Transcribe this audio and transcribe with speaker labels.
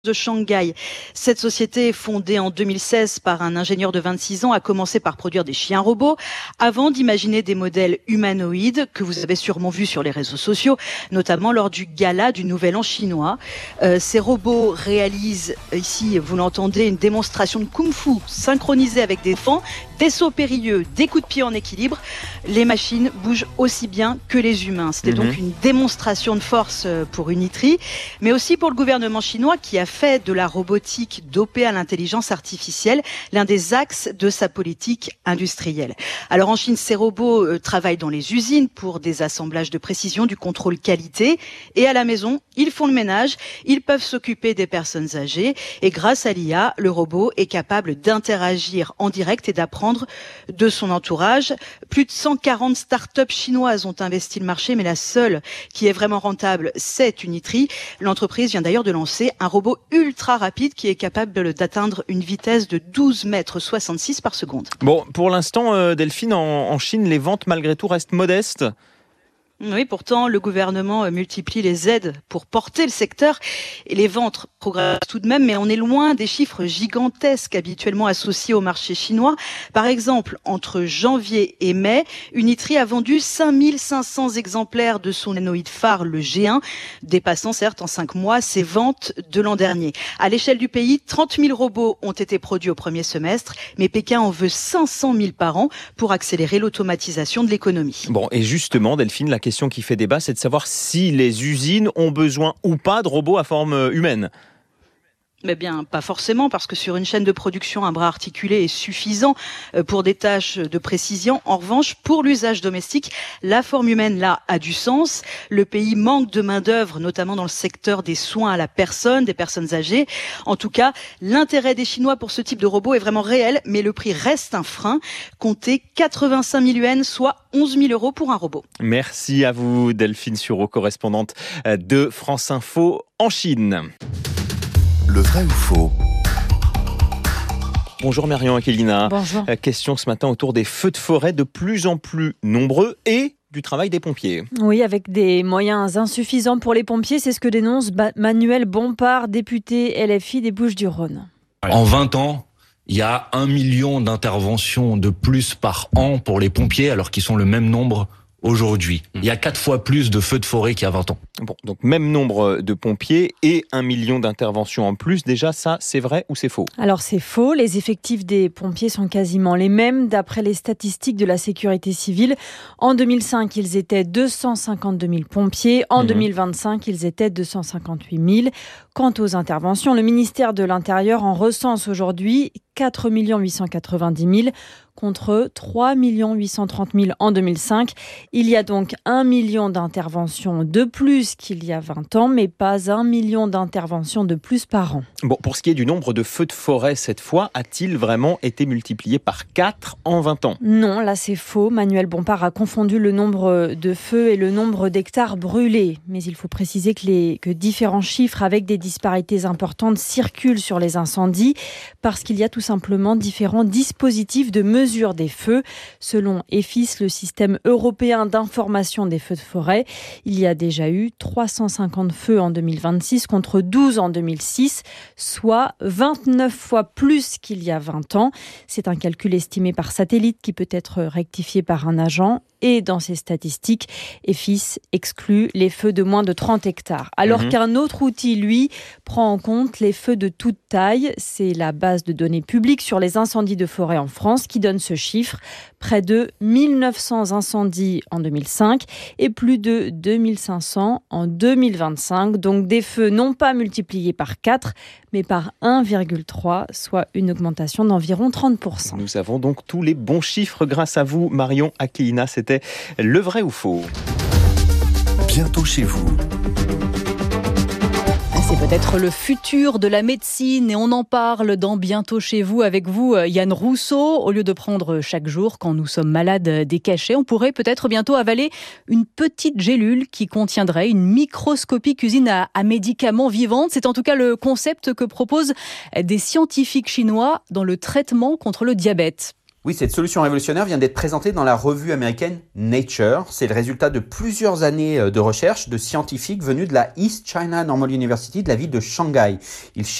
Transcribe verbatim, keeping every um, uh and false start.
Speaker 1: de Shanghai. Cette société, fondée en deux mille seize par un ingénieur de vingt-six ans, a commencé par produire des chiens robots avant d'imaginer des modèles humanoïdes que vous avez sûrement vus sur les réseaux sociaux, notamment lors du gala du Nouvel An chinois. Euh, ces robots réalisent, ici vous l'entendez, une démonstration de kung-fu synchronisée avec des fans, des sauts périlleux, des coups de pied en équilibre. Les machines bougent aussi bien que les humains. C'était mmh. donc une démonstration de force pour Unitree, mais aussi pour le gouvernement chinois qui a fait de la robotique dopée à l'intelligence artificielle l'un des axes de sa politique industrielle. Alors en Chine, ces robots euh, travaillent dans les usines pour des assemblages de précision, du contrôle qualité, et à la maison, ils font le ménage, ils peuvent s'occuper des personnes âgées, et grâce à l'I A, le robot est capable d'interagir en direct et d'apprendre de son entourage. Plus de cent quarante startups chinoises ont investi le marché, mais la seule qui est vraiment rentable, c'est Unitree. L'entreprise vient d'ailleurs de lancer un robot ultra rapide qui est capable d'atteindre une vitesse de douze mètres soixante-six par seconde.
Speaker 2: Bon, pour l'instant, euh, Delphine, en, en Chine, les ventes malgré tout restent modestes.
Speaker 1: Oui, pourtant, le gouvernement multiplie les aides pour porter le secteur et les ventes progressent tout de même, mais on est loin des chiffres gigantesques habituellement associés au marché chinois. Par exemple, entre janvier et mai, Unitree a vendu cinq mille cinq cents exemplaires de son humanoïde phare, le G un, dépassant certes en cinq mois ses ventes de l'an dernier. À l'échelle du pays, trente mille robots ont été produits au premier semestre, mais Pékin en veut cinq cent mille par an pour accélérer l'automatisation de l'économie.
Speaker 2: Bon, et justement, Delphine, la question La question qui fait débat, c'est de savoir si les usines ont besoin ou pas de robots à forme humaine.
Speaker 1: Mais bien, pas forcément, parce que sur une chaîne de production, un bras articulé est suffisant pour des tâches de précision. En revanche, pour l'usage domestique, la forme humaine, là, a du sens. Le pays manque de main-d'œuvre, notamment dans le secteur des soins à la personne, des personnes âgées. En tout cas, l'intérêt des Chinois pour ce type de robot est vraiment réel, mais le prix reste un frein. Comptez quatre-vingt-cinq mille yuans, soit onze mille euros pour un robot.
Speaker 2: Merci à vous, Delphine Sureau, correspondante de France Info en Chine.
Speaker 3: Le vrai ou faux?
Speaker 2: Bonjour Marion Aquilina.
Speaker 4: Bonjour.
Speaker 2: Question ce matin autour des feux de forêt de plus en plus nombreux et du travail des pompiers.
Speaker 4: Oui, avec des moyens insuffisants pour les pompiers, c'est ce que dénonce Manuel Bompard, député L F I des Bouches-du-Rhône.
Speaker 5: En vingt ans, il y a un million d'interventions de plus par an pour les pompiers, alors qu'ils sont le même nombre aujourd'hui. Il y a quatre fois plus de feux de forêt qu'il y a vingt ans.
Speaker 2: Bon, donc même nombre de pompiers et un million d'interventions en plus. Déjà, ça, c'est vrai ou c'est faux?
Speaker 4: Alors, c'est faux. Les effectifs des pompiers sont quasiment les mêmes d'après les statistiques de la sécurité civile. En deux mille cinq, ils étaient deux cent cinquante-deux mille pompiers. En mmh. deux mille vingt-cinq, ils étaient deux cent cinquante-huit mille. Quant aux interventions, le ministère de l'Intérieur en recense aujourd'hui quatre millions huit cent quatre-vingt-dix mille contre trois millions huit cent trente mille en deux mille cinq. Il y a donc un million d'interventions de plus qu'il y a vingt ans, mais pas un million d'interventions de plus par an.
Speaker 2: Bon, pour ce qui est du nombre de feux de forêt cette fois, a-t-il vraiment été multiplié par quatre en vingt ans?
Speaker 4: Non, là c'est faux. Manuel Bompard a confondu le nombre de feux et le nombre d'hectares brûlés. Mais il faut préciser que, les, que différents chiffres avec des disparités importantes circulent sur les incendies parce qu'il y a tout simplement différents dispositifs de mesure des feux. Selon E F I S, le système européen d'information des feux de forêt, il y a déjà eu trois cent cinquante feux en deux mille vingt-six contre douze en deux mille six, soit vingt-neuf fois plus qu'il y a vingt ans. C'est un calcul estimé par satellite qui peut être rectifié par un agent. Et dans ces statistiques, E F I S exclut les feux de moins de trente hectares. Alors mmh. qu'un autre outil, lui, prend en compte les feux de toute taille. C'est la base de données publique sur les incendies de forêt en France qui donne ce chiffre. Près de mille neuf cents incendies en deux mille cinq et plus de deux mille cinq cents en deux mille vingt-cinq. Donc des feux non pas multipliés par quatre, mais par un virgule trois, soit une augmentation d'environ trente pour cent.
Speaker 2: Nous avons donc tous les bons chiffres grâce à vous, Marion Aquilina. C'était le vrai ou faux?
Speaker 3: Bientôt chez vous.
Speaker 6: C'est peut-être le futur de la médecine et on en parle dans Bientôt chez vous avec vous, Yann Rousseau. Au lieu de prendre chaque jour, quand nous sommes malades, des cachets, on pourrait peut-être bientôt avaler une petite gélule qui contiendrait une microscopique usine à, à médicaments vivantes. C'est en tout cas le concept que proposent des scientifiques chinois dans le traitement contre le diabète.
Speaker 7: Oui, cette solution révolutionnaire vient d'être présentée dans la revue américaine Nature. C'est le résultat de plusieurs années de recherche de scientifiques venus de la East China Normal University de la ville de Shanghai. Ils